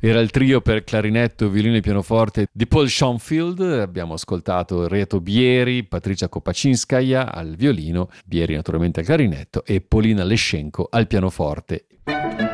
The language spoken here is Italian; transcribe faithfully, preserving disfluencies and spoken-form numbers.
Era il trio per clarinetto, violino e pianoforte di Paul Schoenfield. Abbiamo ascoltato Reto Bieri, Patricia Kopaczynskaja al violino, Bieri naturalmente al clarinetto e Polina Leschenko al pianoforte.